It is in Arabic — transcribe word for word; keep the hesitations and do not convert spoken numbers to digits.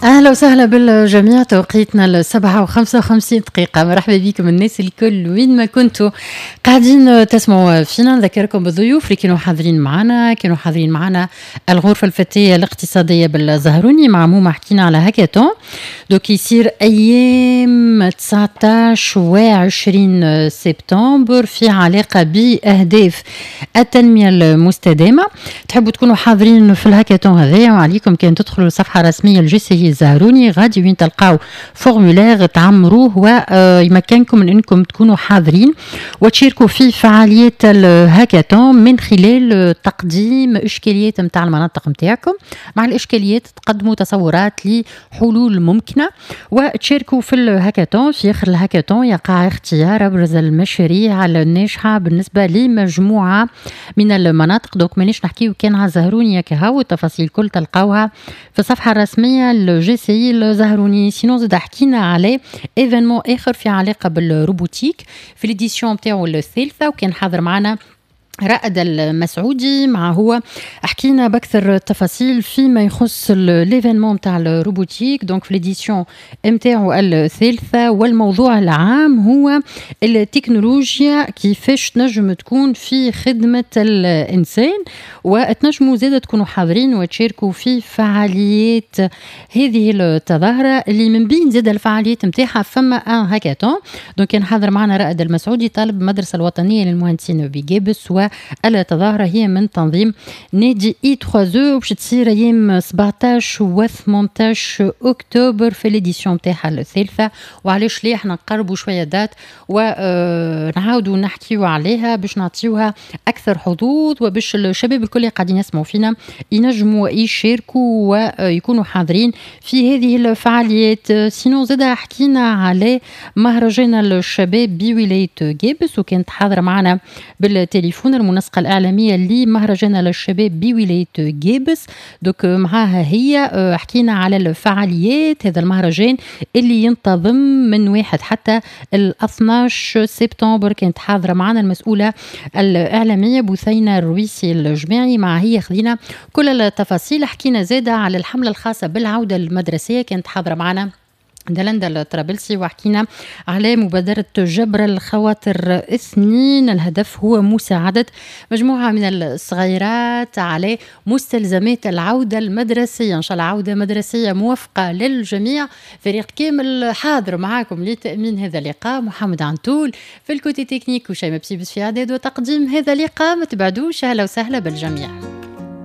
أهلا وسهلا بالجميع. توقيتنا السبعة وخمسة وخمسين دقيقة. مرحبا بكم الناس الكل وين ما كنتوا قاعدين تسمعوا فينا. نذكركم بالضيوف اللي كانوا حاضرين معنا. كانوا حاضرين معنا الغرفة الفتية الاقتصادية بالزهروني، مع موما حكينا على هاكاثون دوك يصير أيام تسعطاش وعشرين سبتمبر في علاقة بأهداف التنمية المستدامة. تحبوا تكونوا حاضرين في الهاكاثون هذايا، وعليكم كان تدخلوا الصفحة الرسمية الجي سي الزهروني غادي وين تلقاو فورمولير تعمروه ويمكنكم من انكم تكونوا حاضرين وتشاركوا في فعاليات الهاكاثون من خلال تقديم اشكاليات نتاع المناطق نتاعكم. مع الاشكاليات تقدموا تصورات لحلول ممكنه وتشاركوا في الهاكاثون. في اخر الهاكاثون يقع اختيار ابرز المشاريع الناجحه بالنسبه لمجموعه من المناطق. دوك مانيش نحكيو كان على الزهروني كهو، التفاصيل كل تلقاوها في الصفحه الرسميه الجي سي الزهروني. سينو زاد حكينا عليه ايفينمون اخر في علاقه بالروبوتيك في الاديسيون نتاعو الثالثه، وكان حاضر معنا رائد المسعودي. مع هو حكينا باكثر التفاصيل فيما يخص ليفينمون نتاع الروبوتيك دونك في ليديسيون نتاعو الثالثه. والموضوع العام هو التكنولوجيا كيفاش تنجم تكون في خدمه الانسان، وتنجموا زاده تكونوا حاضرين وتشاركوا في فعاليات هذه التظاهره اللي من بين زاد الفعاليات نتاعها فما ان هاكاثون. دونك كان حاضر معنا رائد المسعودي طالب المدرسه الوطنيه للمهندسين بجابس، والتظاهرة هي من تنظيم نادي اي ثلاثة او باش تصير ايام سبعطاش و ثمنطاش اكتوبر في ليديسيون تاعها الثالثة. وعلاش ليه احنا نقربوا شوية دات ونعاودوا نحكيوا عليها باش نعطيوها اكثر حظوظ، وباش الشباب الكل قاعدين يسمعوا فينا ينجموا يشاركوا ويكونوا حاضرين في هذه الفعاليات. سينو زاد حكينا على مهرجان الشباب بولاية جابس، وكانت حاضرة معنا بالتليفون المنسقة الإعلامية لمهرجان الشباب بولاية جابس. دوك معاها هي حكينا على الفعاليات هذا المهرجان اللي ينتظم من واحد حتى الاثناش سبتمبر. كانت حاضرة معنا المسؤولة الإعلامية بثينة الرويسي الجماعي. مع هي خذينا كل التفاصيل. حكينا زادة على الحملة الخاصة بالعودة المدرسية، كانت حاضرة معنا دلندا الطرابلسي، وحكينا على مبادرة جبر الخواطر اثنين. الهدف هو مساعدة مجموعة من الصغيرات على مستلزمات العودة المدرسية. إن شاء الله عودة مدرسية موفقة للجميع. فريق كامل حاضر معاكم لتأمين هذا اللقاء. محمد عنتول في الكوتي تكنيك وشيماء بسيبس في إعداد وتقديم هذا اللقاء. ما تبعدوش. أهلا وسهلا بالجميع.